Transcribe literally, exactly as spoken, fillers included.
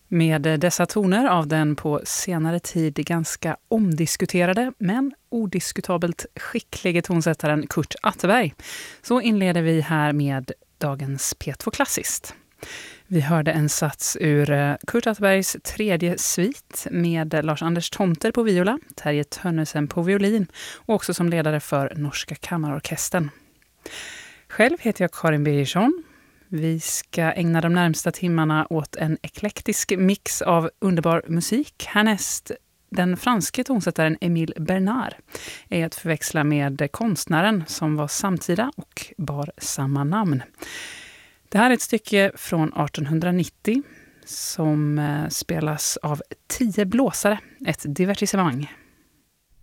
Med dessa toner av den på senare tid ganska omdiskuterade men odiskutabelt skicklige tonsättaren Kurt Atterberg så inleder vi här med dagens P två Klassiskt. Vi hörde en sats ur Kurt Atterbergs tredje svit med Lars-Anders Tomter på viola, Terje Tönnesen på violin och också som ledare för Norska Kammarorkestern. Själv heter jag Karin Birgersson. Vi ska ägna de närmsta timmarna åt en eklektisk mix av underbar musik. Härnäst den franske tonsättaren Émile Bernard är att förväxla med konstnären som var samtida och bar samma namn. Det här är ett stycke från artonhundranittio som spelas av tio blåsare, ett divertissement.